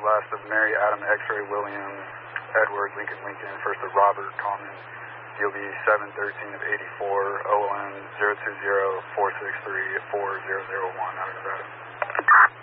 last of Mary, Adam, X-ray, William, Edward, Lincoln, first of Robert, Common, DOB 713 of 84, OLN 020-463-4001 out of Nevada.